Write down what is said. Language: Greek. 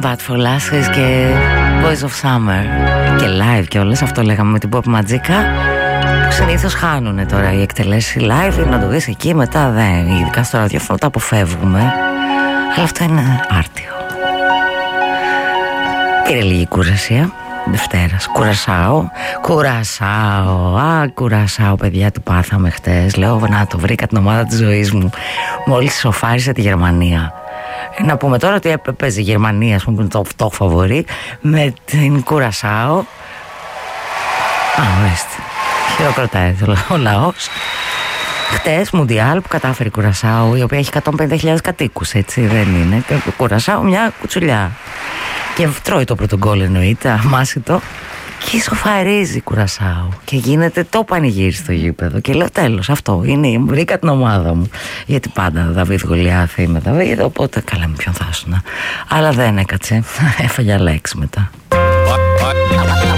Bad for Lashes και Boys of Summer. Και live και όλες, αυτό λέγαμε με την Pop Magica, που συνήθως χάνουνε τώρα οι εκτελέσεις live. Να το δεις εκεί, μετά δεν, ειδικά στο ραδιόφωνο τα αποφεύγουμε. Αλλά αυτό είναι άρτιο. Πήρε λίγη κουρασία Δευτέρας. Κουρασάω, παιδιά, του πάθαμε χτες. Λέω, να το βρήκα την ομάδα της ζωής μου μόλις σοφάρισε τη Γερμανία. Να πούμε τώρα ότι παίζει η Γερμανία, ας πούμε, που είναι το φαβορί, με την Κουρασάο. Ορίστε, χειροκροτάει ο λαός. Χτες Μουντιάλ που κατάφερε η Κουρασάο, η οποία έχει 150.000 κατοίκους, έτσι δεν είναι? Κουρασάο μια κουτσουλιά. Και τρώει το πρώτο γκολ, εννοείται, αμάσιτο. Και ισοφαρίζει η Κουρασάο. Και γίνεται το πανηγύρι στο γήπεδο. Και λέω, τέλος, αυτό είναι. Βρήκα την ομάδα μου. Γιατί πάντα Δαβίδ Γολιάθ είμαι Δαβίδ. Οπότε καλά, με ποιον θα ήσουν. Αλλά δεν έκατσε. Έφαγε άλλα 6 μετά.